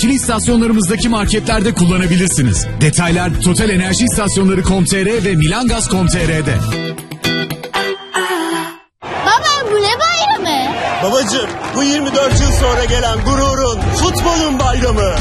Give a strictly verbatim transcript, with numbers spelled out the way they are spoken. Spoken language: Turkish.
İkili istasyonlarımızdaki marketlerde kullanabilirsiniz. Detaylar Total Enerji İstasyonları nokta com nokta tr ve milangaz nokta com nokta tr'de. Baba bu ne bayramı? Babacığım bu yirmi dört yıl sonra gelen gururun, futbolun bayramı.